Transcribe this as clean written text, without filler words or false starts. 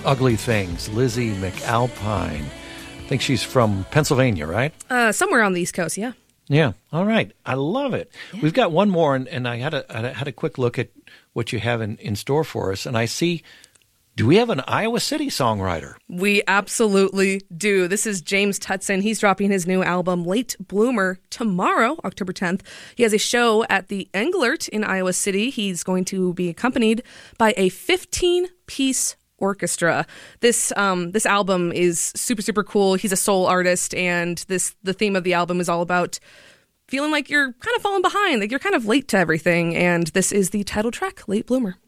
Ugly Things, Lizzie McAlpine. I think she's from Pennsylvania, right? Somewhere on the East Coast, yeah. Yeah. All right. I love it. Yeah. We've got one more, and I had a quick look at what you have in store for us, and I see, do we have an Iowa City songwriter? We absolutely do. This is James Tutson. He's dropping his new album, Late Bloomer, tomorrow, October 10th. He has a show at the Englert in Iowa City. He's going to be accompanied by a 15-piece orchestra. This album is super, super cool. He's a soul artist, and the theme of the album is all about feeling like you're kind of falling behind, like you're kind of late to everything. And this is the title track, Late Bloomer.